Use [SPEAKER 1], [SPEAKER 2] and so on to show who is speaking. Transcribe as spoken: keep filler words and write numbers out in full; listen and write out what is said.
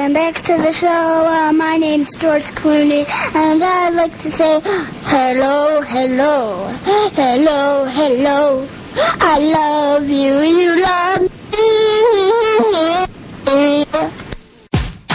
[SPEAKER 1] and back to the show. Uh, my name's George Clooney, and I'd like to say hello, hello, hello, hello. I love you, you love